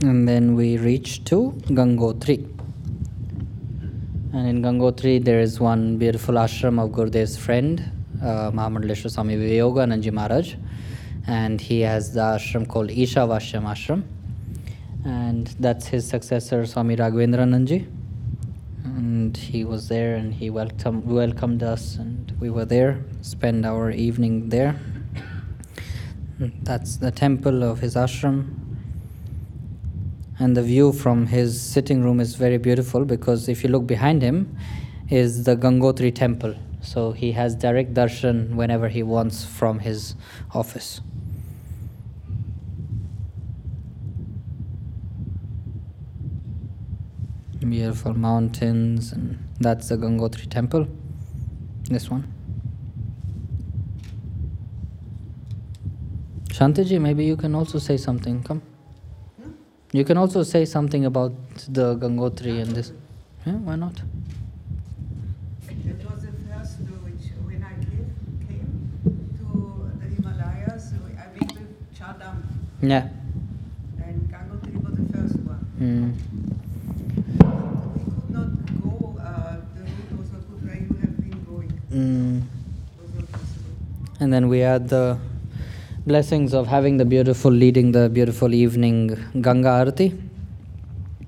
And then we reach to Gangotri. And in Gangotri, there is one beautiful ashram of Gurudev's friend, Mahamandaleshwar Swami Vivekananda Maharaj. And he has the ashram called Ishavashyam Ashram. And that's his successor, Swami Raghavendrananji. And he was there and he welcomed us, and we were there, spend our evening there. That's the temple of his ashram. And the view from his sitting room is very beautiful, because if you look behind him is the Gangotri temple. So he has direct darshan whenever he wants from his office. Beautiful mountains, and that's the Gangotri temple. This one. Shantiji, maybe you can also say something. Come. You can also say something about the Gangotri and this. Yeah, why not? That was the first which, when I came to the Himalayas, I went with Chardam. Yeah. And Gangotri was the first one. We could not go, the route was not good where you have been going. It was not possible. And then we had the blessings of having leading the beautiful evening Ganga Arati.